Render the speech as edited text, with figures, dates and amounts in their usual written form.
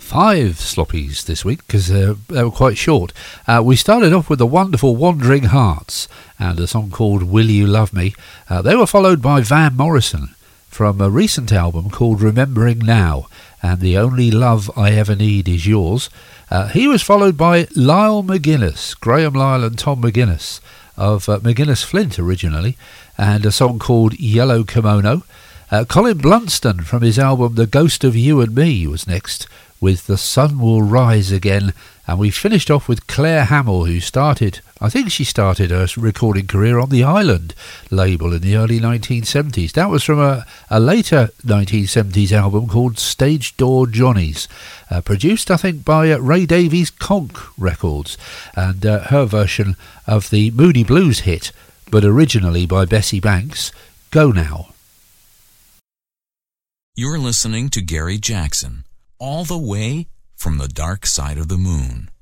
5 sloppies this week because they were quite short. We started off with the wonderful Wandering Hearts and a song called Will You Love Me. They were followed by Van Morrison from a recent album called Remembering Now and The Only Love I Ever Need Is Yours. He was followed by Lyle McGuinness, Graham Lyle and Tom McGuinness of McGuinness Flint originally, and a song called Yellow Kimono. Colin Blunston from his album The Ghost of You and Me was next with The Sun Will Rise Again, and we finished off with Claire Hamill, who I think she started her recording career on the Island label in the early 1970s. That was from a later 1970s album called Stage Door Johnnies, produced I think by Ray Davies Conch Records, and her version of the Moody Blues hit, but originally by Bessie Banks, Go Now. You're listening to Gary Jackson, all the way from the dark side of the moon.